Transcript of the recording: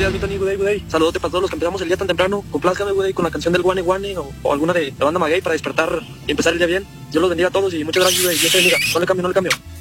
días, mi Tony, good day, good day. Saludote para todos los que empezamos el día tan temprano. Complázcame, good day, con la canción del Guane Guane o alguna de la banda Maguey para despertar y empezar el día bien. Dios los bendiga a todos y muchas gracias, good day. Dios te bendiga. No le cambio, no le cambio.